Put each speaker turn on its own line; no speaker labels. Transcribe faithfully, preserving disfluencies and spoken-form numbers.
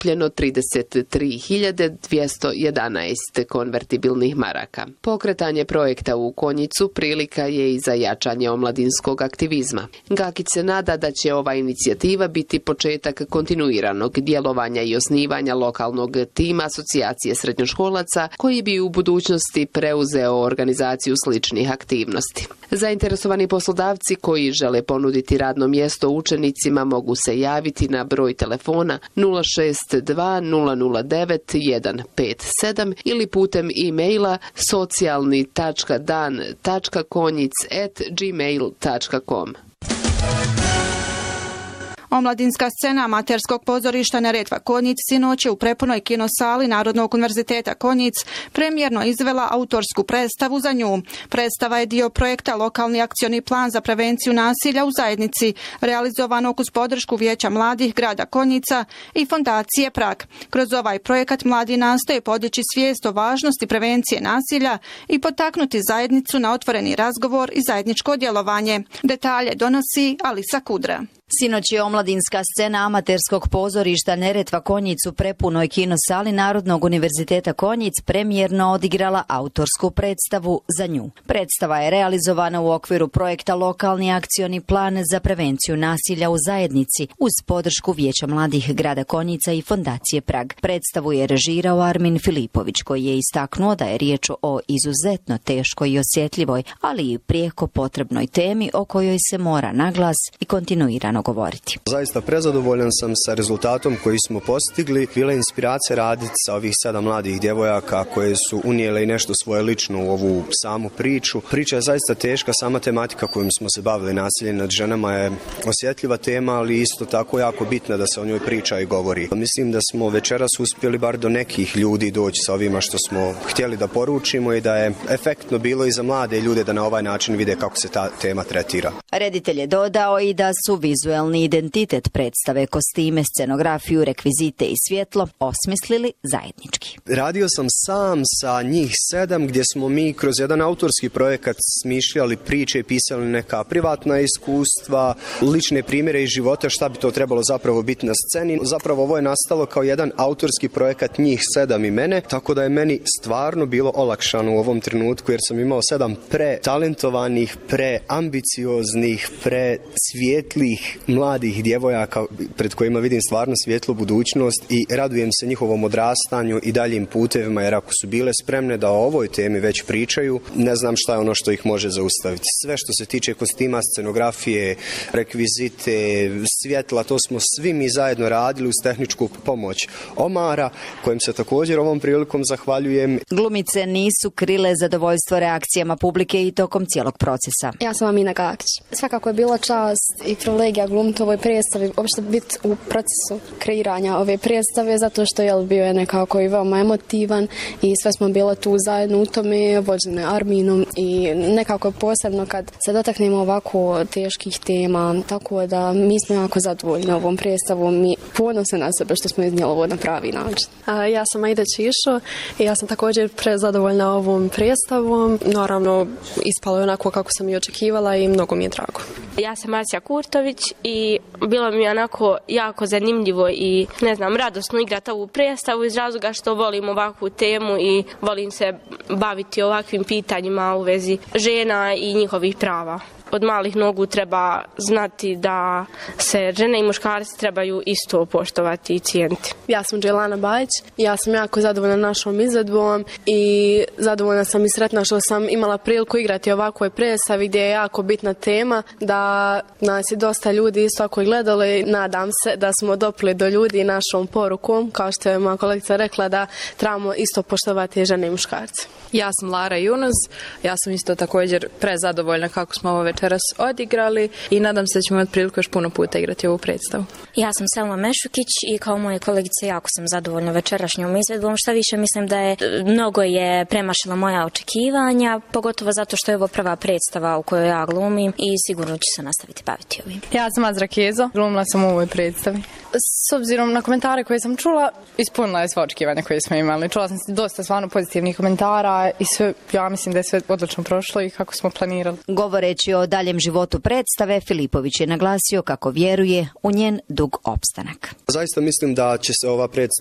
prikupljeno trideset tri hiljade dvjesto jedanaest konvertibilnih maraka. Pokretanje projekta u Konjicu prilika je i za jačanje omladinskog aktivizma. Gakić se nada da će ova inicijativa biti početak kontinuiranog djelovanja i osnivanja lokalnog tima asocijacije srednjoškolaca koji bi u budućnosti preuzeo organizaciju sličnih aktivnosti. Zainteresovani poslodavci koji žele ponuditi radno mjesto učenicima mogu se javiti na broj telefona nula šest dva nula nula devet jedan pet sedam ili putem e-maila socijalni tačka dan tačka konjic at gmail tačka com.
Omladinska scena amaterskog pozorišta Neretva Konjic sinoć je u prepunoj kinosali Narodnog univerziteta Konjic premijerno izvela autorsku predstavu za nju. Predstava je dio projekta Lokalni akcioni plan za prevenciju nasilja u zajednici, realizovanog uz podršku Vijeća mladih grada Konjica i Fondacije Prag. Kroz ovaj projekat mladi nastoje podići svijest o važnosti prevencije nasilja i potaknuti zajednicu na otvoreni razgovor i zajedničko djelovanje. Detalje donosi Alisa Kudra.
Sinoć je omladinska scena amaterskog pozorišta Neretva Konjic u prepunoj kinosali Narodnog univerziteta Konjic premijerno odigrala autorsku predstavu za nju. Predstava je realizovana u okviru projekta Lokalni akcioni plan za prevenciju nasilja u zajednici uz podršku Vijeća mladih grada Konjica i Fondacije Prag. Predstavu je režirao Armin Filipović koji je istaknuo da je riječ o izuzetno teškoj i osjetljivoj, ali i prijeko potrebnoj temi o kojoj se mora naglas i kontinuirano govoriti.
Zaista prezadovoljan sam sa rezultatom koji smo postigli. Bila je inspiracija raditi sa ovih sedam mladih djevojaka koje su unijele i nešto svoje lično u ovu samu priču. Priča je zaista teška, sama tematika kojom smo se bavili, nasilje nad ženama, je osjetljiva tema, ali isto tako jako bitna da se o njoj priča i govori. Mislim da smo večeras uspjeli bar do nekih ljudi doći sa ovima što smo htjeli da poručimo i da je efektno bilo i za mlade ljude da na ovaj način vide kako se ta tema tretira.
Reditelj je dodao i da su vizuelni identitet predstave, kostime, scenografiju, rekvizite i svjetlo osmislili zajednički.
Radio sam sam sa njih sedam gdje smo mi kroz jedan autorski projekat smišljali priče i pisali neka privatna iskustva, lične primjere iz života, šta bi to trebalo zapravo biti na sceni. Zapravo ovo je nastalo kao jedan autorski projekat njih sedam i mene, tako da je meni stvarno bilo olakšano u ovom trenutku jer sam imao sedam pretalentovanih, preambicioznih, presvjetlih mladih djevojaka pred kojima vidim stvarno svjetlu budućnost i radujem se njihovom odrastanju i daljim putevima jer ako su bile spremne da o ovoj temi već pričaju, ne znam šta je ono što ih može zaustaviti. Sve što se tiče kostima, scenografije, rekvizite, svjetla, to smo svi mi zajedno radili uz tehničku pomoć Omara, kojem se također ovom prilikom zahvaljujem.
Glumice nisu krile zadovoljstvo reakcijama publike i tokom cijelog procesa.
Ja sam Amina Gakić. Svakako je bila čast i privilegija glumiti u ovoj predstavi, uopšte biti u procesu kreiranja ove predstave, zato što je bio je nekako i veoma emotivan i sve smo bile tu zajedno u tome, vođene Arminom i nekako je posebno kad se dotaknemo ovako teških tema, tako da mi smo jako zadovoljni ovom predstavom i ponosni na sebe što smo iznijeli ovo na pravi način.
A, ja sam Aida Čišo i ja sam također prezadovoljna ovom predstavom. Naravno, ispalo je onako kako sam i očekivala i mnogo mi je drago.
Ja sam Asja Kurtović i bilo mi je onako jako zanimljivo i ne znam, radosno igrati ovu predstavu iz razloga što volim ovakvu temu i volim se baviti ovakvim pitanjima u vezi žena i njihovih prava. Od malih nogu treba znati da se žene i muškarci trebaju isto poštovati i cijeniti.
Ja sam Dželana Bajić, ja sam jako zadovoljna našom izvedbom i zadovoljna sam i sretna što sam imala priliku igrati ovakvoj predstavi gdje je jako bitna tema, da nas je dosta ljudi isto ako gledali, nadam se da smo dopili do ljudi našom porukom, kao što je moja kolegica rekla, da trebamo isto poštovati žene i muškarce.
Ja sam Lara Junus, ja sam isto također prezadovoljna kako smo ovo večeras odigrali i nadam se da ćemo imati priliku još puno puta igrati ovu predstavu.
Ja sam Selma Mešukić i kao moje kolegice jako sam zadovoljna večerašnjom izvedbom. Šta više mislim da je mnogo je premašila moja očekivanja, pogotovo zato što je ovo prva predstava u kojoj ja glumim i sigurno ću se nastaviti baviti ovim.
Ja sam Azra Kezo, glumila sam u ovoj predstavi. S obzirom na komentare koje sam čula, ispunila je sva očekivanja koje smo imali. Čula sam dosta stvarno pozitivnih komentara i sve, ja mislim da je sve odlično prošlo i kako smo planirali.
Govoreći o daljem životu predstave, Filipović je naglasio kako vjeruje u njen dug opstanak.
Zaista mislim da će se ova predstava